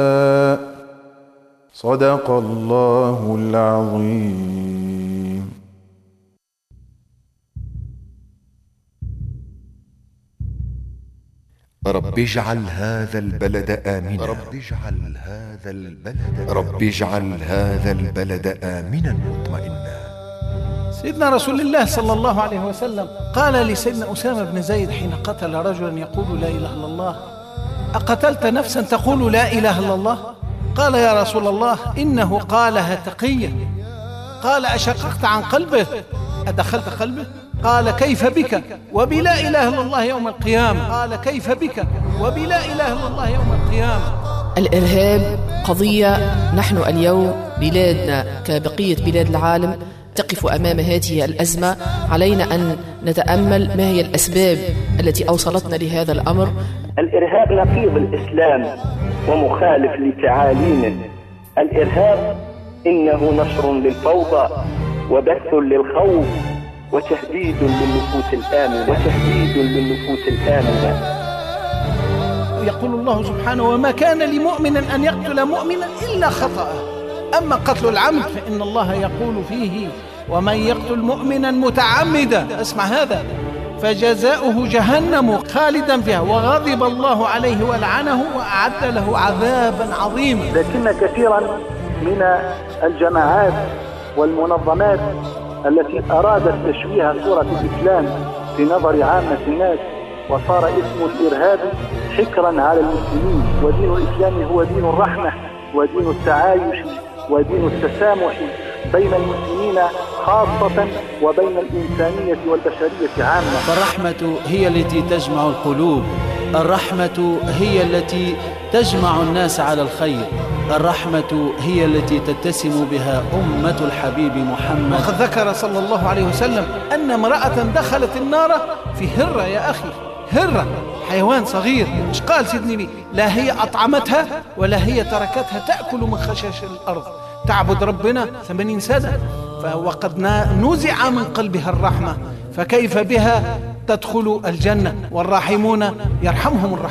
صدق الله العظيم. رب اجعل هذا البلد آمنا، رب اجعل هذا البلد آمنا مطمئنا. سيدنا رسول الله صلى الله عليه وسلم قال لسيدنا أسامة بن زيد حين قتل رجلا يقول لا إله إلا الله: أقتلت نفسا تقول لا إله إلا الله؟ قال: يا رسول الله إنه قالها تقيا. قال: أشققت عن قلبه؟ أدخلت قلبه؟ قال: كيف بك وبلا إله إلا الله يوم القيامة؟ قال: كيف بك وبلا إله إلا الله يوم القيامة؟ الإرهاب قضية نحن اليوم بلادنا كبقية بلاد العالم تقف أمام هذه الأزمة. علينا أن نتأمل ما هي الأسباب التي أوصلتنا لهذا الأمر. الإرهاب نقيض الإسلام ومخالف لتعاليمه. الإرهاب إنه نشر للفوضى وبث للخوف وتهديد للنفوس الآمنة. يقول الله سبحانه: وما كان لمؤمن أن يقتل مؤمنا إلا خطأ، أما قتل العمد فإن الله يقول فيه: ومن يقتل مؤمنا متعمدا، اسمع هذا، فجزاؤه جهنم خالدا فيها وغضب الله عليه ولعنه وأعد له عذابا عظيما. لكن كثيرا من الجماعات والمنظمات التي أرادت تشويه صورة الإسلام في نظر عامة الناس، وصار اسم الإرهاب حكرا على المسلمين. ودين الإسلام هو دين الرحمة ودين التعايش ودين التسامح بين المسلمين خاصة وبين الإنسانية والبشرية عامة. فالرحمة هي التي تجمع القلوب، الرحمة هي التي تجمع الناس على الخير، الرحمة هي التي تتسم بها أمة الحبيب محمد. وقد ذكر صلى الله عليه وسلم أن امرأة دخلت النار في هرة. يا أخي، هرة حيوان صغير، مش قال سيدني بي لا هي أطعمتها ولا هي تركتها تأكل من خشاش الأرض تعبد ربنا 80 سنة، وقد نزع من قلبها الرحمة، فكيف بها تدخل الجنة والراحمون يرحمهم الرحمن.